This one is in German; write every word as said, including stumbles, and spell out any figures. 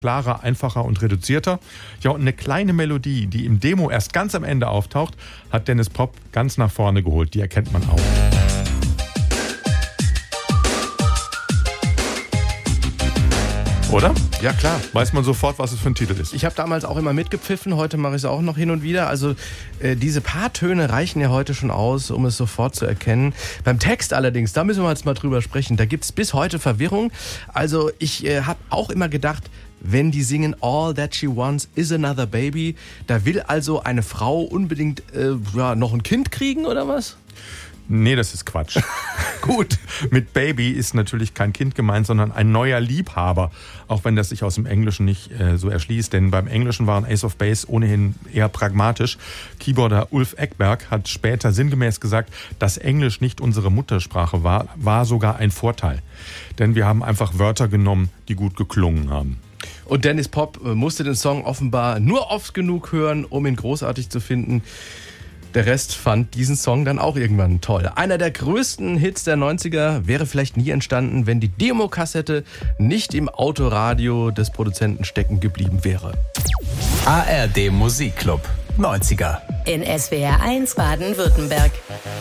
klarer, einfacher und reduzierter. Ja, und eine kleine Melodie, die im Demo erst ganz am Ende auftaucht, hat Dennis Pop ganz nach vorne geholt. Die erkennt man auch. Oder? Ja, klar. Weiß man sofort, was es für ein Titel ist. Ich habe damals auch immer mitgepfiffen, heute mache ich es auch noch hin und wieder. Also äh, diese paar Töne reichen ja heute schon aus, um es sofort zu erkennen. Beim Text allerdings, da müssen wir jetzt mal drüber sprechen, da gibt es bis heute Verwirrung. Also ich äh, habe auch immer gedacht, wenn die singen All That She Wants Is Another Baby, da will also eine Frau unbedingt äh, ja, noch ein Kind kriegen oder was? Nee, das ist Quatsch. Gut. Mit Baby ist natürlich kein Kind gemeint, sondern ein neuer Liebhaber. Auch wenn das sich aus dem Englischen nicht äh, so erschließt. Denn beim Englischen waren Ace of Base ohnehin eher pragmatisch. Keyboarder Ulf Ekberg hat später sinngemäß gesagt, dass Englisch nicht unsere Muttersprache war, war sogar ein Vorteil. Denn wir haben einfach Wörter genommen, die gut geklungen haben. Und Dennis Pop musste den Song offenbar nur oft genug hören, um ihn großartig zu finden. Der Rest fand diesen Song dann auch irgendwann toll. Einer der größten Hits der neunziger wäre vielleicht nie entstanden, wenn die Demokassette nicht im Autoradio des Produzenten stecken geblieben wäre. A R D Musikclub neunziger In S W R eins Baden-Württemberg.